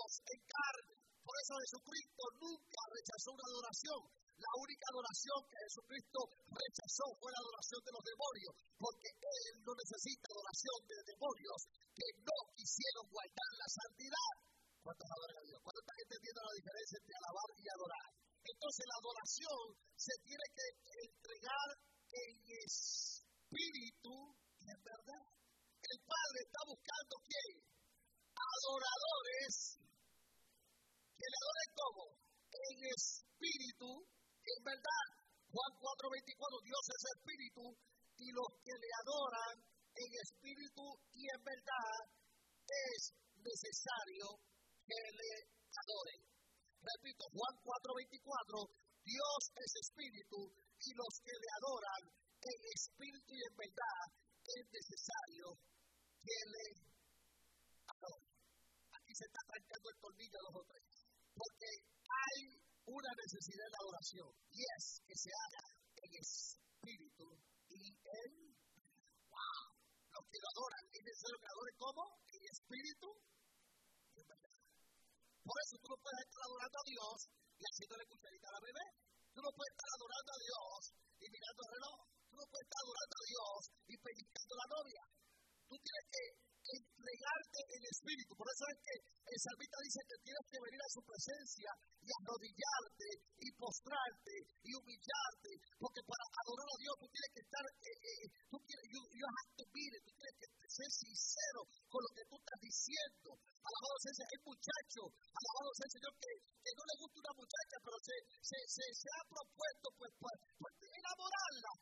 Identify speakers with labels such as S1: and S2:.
S1: Dios en carne. Por eso Jesucristo nunca rechazó una adoración. La única adoración que Jesucristo rechazó fue la adoración de los demonios, porque Él no necesita adoración de demonios que no quisieron guardar la santidad. ¿Cuántos adoran a Dios? ¿Cuántos están entendiendo la diferencia entre alabar y adorar? Entonces la adoración se tiene que entregar en espíritu y en verdad. El Padre está buscando ¿quién? Adoradores que le adoren como en espíritu y en verdad. Juan 4:24, Dios es espíritu y los que le adoran en espíritu y en verdad es necesario que le adoren. Repito, Juan 4:24, Dios es espíritu y los que le adoran en espíritu y en verdad es necesario que le adoren. Aquí se está trancando el tornillo a los otros, porque hay una necesidad de adoración y es que se haga en espíritu y en wow. Los que lo adoran es necesario que adoren ¿cómo? En espíritu y en verdad. Por eso tú no puedes estar adorando a Dios y haciéndole cucharita a la bebé. Tú no puedes estar adorando a Dios y mirando el reloj. Tú no puedes estar adorando a Dios y pellizcando a la novia. Tú tienes que entregarte en espíritu. Por eso es que el salmista dice que tienes que venir a su presencia y arrodillarte y postrarte y humillarte. Porque para adorar a Dios tú tienes que estar, you have to be it. Tú tienes que ser sincero con lo que tú estás diciendo. Alabado sea el Señor. Hay muchachos, alabado sea el Señor, que no le gusta una muchacha, pero se ha propuesto pues